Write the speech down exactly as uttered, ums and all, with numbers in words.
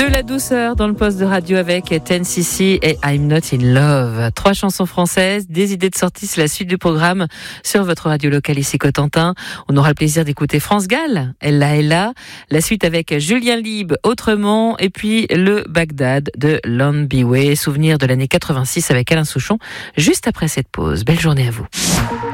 De la douceur dans le poste de radio avec ten C C et I'm Not In Love. Trois chansons françaises, des idées de sortie, c'est la suite du programme sur votre radio locale ici Cotentin. On aura le plaisir d'écouter France Gall, Ella Ella. La suite avec Julien Lieb, Autrement, et puis le Bagdad de Lon Biway. Souvenir de l'année quatre-vingt-six avec Alain Souchon, juste après cette pause. Belle journée à vous.